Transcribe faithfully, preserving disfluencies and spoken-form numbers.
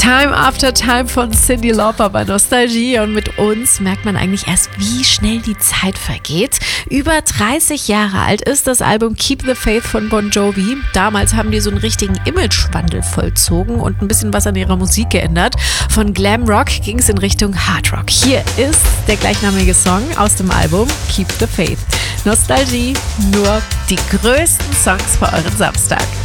Time After Time von Cyndi Lauper bei Nostalgie, und mit uns merkt man eigentlich erst, wie schnell die Zeit vergeht. Über dreißig Jahre alt ist das Album Keep the Faith von Bon Jovi. Damals haben die so einen richtigen Imagewandel vollzogen und ein bisschen was an ihrer Musik geändert. Von Glam Rock ging es in Richtung Hard Rock. Hier ist der gleichnamige Song aus dem Album Keep the Faith. Nostalgie, nur die größten Songs für euren Samstag.